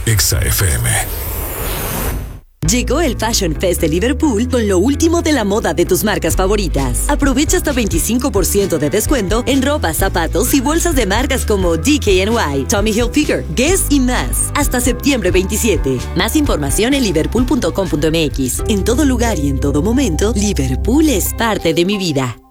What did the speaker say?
Exa FM. Llegó el Fashion Fest de Liverpool con lo último de la moda de tus marcas favoritas. Aprovecha hasta 25% de descuento en ropa, zapatos y bolsas de marcas como DKNY, Tommy Hilfiger, Guess y más. Hasta septiembre 27. Más información en liverpool.com.mx. En todo lugar y en todo momento, Liverpool es parte de mi vida.